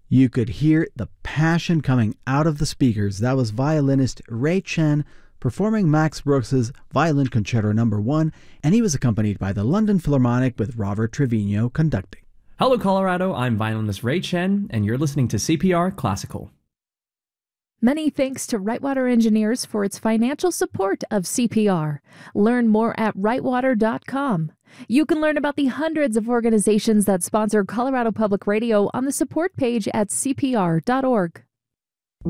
You could hear the passion coming out of the speakers. That was violinist Ray Chen performing Max Brooks's Violin Concerto No. 1, and he was accompanied by the London Philharmonic with Robert Trevino conducting. Hello, Colorado. I'm violinist Ray Chen, and you're listening to CPR Classical. Many thanks to Wrightwater Engineers for its financial support of CPR. Learn more at wrightwater.com. You can learn about the hundreds of organizations that sponsor Colorado Public Radio on the support page at cpr.org.